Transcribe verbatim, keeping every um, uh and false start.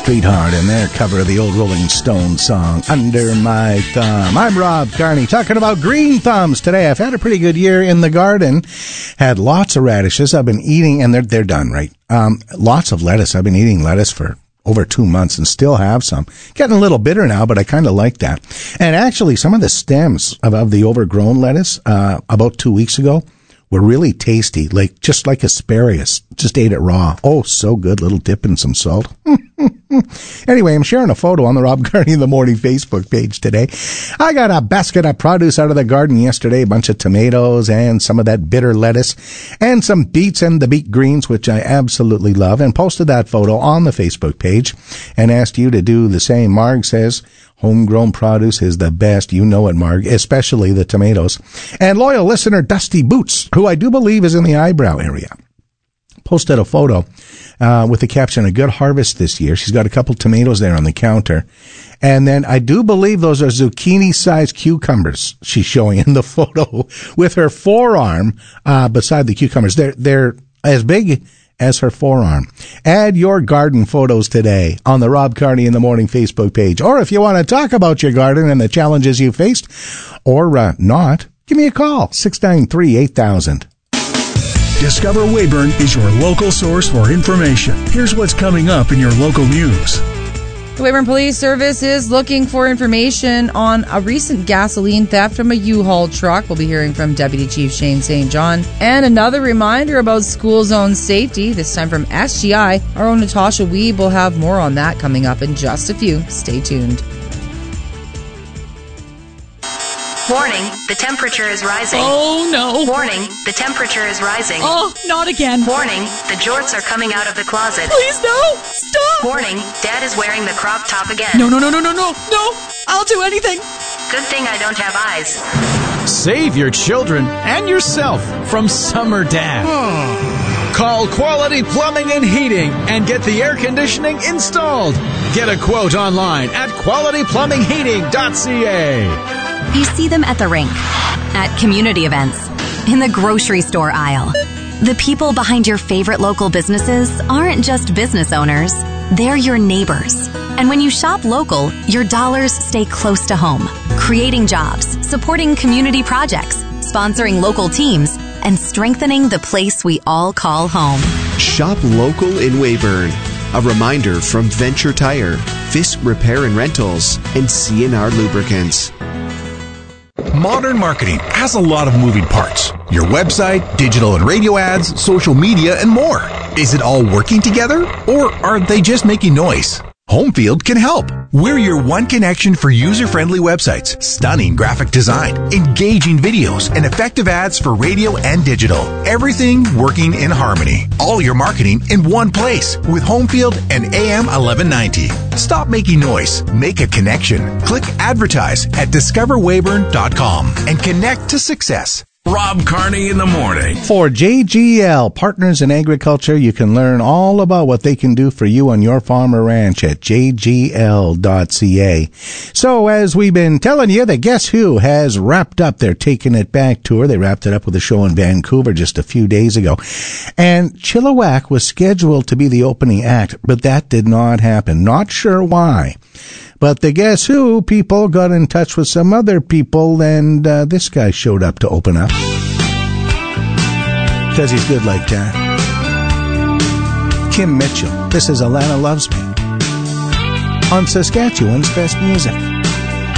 Sweetheart and their cover of the old Rolling Stones song, Under My Thumb. I'm Rob Carney, talking about green thumbs today. I've had a pretty good year in the garden. Had lots of radishes I've been eating, and they're, they're done, right? Um, lots of lettuce. I've been eating lettuce for over two months and still have some. Getting a little bitter now, but I kind of like that. And actually, some of the stems of, of the overgrown lettuce, uh, about two weeks ago, were really tasty, like just like asparagus. Just ate it raw. Oh, so good. Little dip in some salt. Anyway, I'm sharing a photo on the Rob Carney in the Morning Facebook page today. I got a basket of produce out of the garden yesterday, a bunch of tomatoes and some of that bitter lettuce and some beets and the beet greens, which I absolutely love, and posted that photo on the Facebook page and asked you to do the same. Marg says homegrown produce is the best. You know it, Marg, especially the tomatoes. And loyal listener Dusty Boots, who I do believe is in the eyebrow area, posted a photo uh, with the caption, a good harvest this year. She's got a couple tomatoes there on the counter. And then I do believe those are zucchini-sized cucumbers she's showing in the photo with her forearm uh, beside the cucumbers. They're, they're as big as her forearm. Add your garden photos today on the Rob Carney in the Morning Facebook page. Or if you want to talk about your garden and the challenges you faced, or uh, not, give me a call, six nine three, eight thousand. Discover Weyburn is your local source for information. Here's what's coming up in your local news. The Weyburn Police Service is looking for information on a recent gasoline theft from a U-Haul truck. We'll be hearing from Deputy Chief Shane Saint John. And another reminder about school zone safety, this time from S G I. Our own Natasha Weeb will have more on that coming up in just a few. Stay tuned. Warning, the temperature is rising. Oh, no. Warning, the temperature is rising. Oh, not again. Warning, the jorts are coming out of the closet. Please, no. Stop. Warning, Dad is wearing the crop top again. No, no, no, no, no, no. No. I'll do anything. Good thing I don't have eyes. Save your children and yourself from Summer Dad. Call Quality Plumbing and Heating and get the air conditioning installed. Get a quote online at quality plumbing heating dot c a. You see them at the rink, at community events, in the grocery store aisle. The people behind your favorite local businesses aren't just business owners, they're your neighbors. And when you shop local, your dollars stay close to home, creating jobs, supporting community projects, sponsoring local teams, and strengthening the place we all call home. Shop local in Weyburn. A reminder from Venture Tire, Fisk Repair and Rentals, and C and R Lubricants. Modern marketing has a lot of moving parts. Your website, digital and radio ads, social media, and more. Is it all working together, or are they just making noise? Homefield can help. We're your one connection for user-friendly websites, stunning graphic design, engaging videos, and effective ads for radio and digital. Everything working in harmony. All your marketing in one place with Homefield and A M eleven ninety. Stop making noise. Make a connection. Click advertise at discover weyburn dot com and connect to success. Rob Carney in the Morning. For J G L, Partners in Agriculture, you can learn all about what they can do for you on your farm or ranch at j g l dot c a. So, as we've been telling you, the Guess Who has wrapped up their Taking It Back tour. They wrapped it up with a show in Vancouver just a few days ago. And Chilliwack was scheduled to be the opening act, but that did not happen. Not sure why. But the Guess Who people got in touch with some other people, and uh, this guy showed up to open up. Because he's good like that. Kim Mitchell. This is Alana Loves Me on Saskatchewan's Best Music.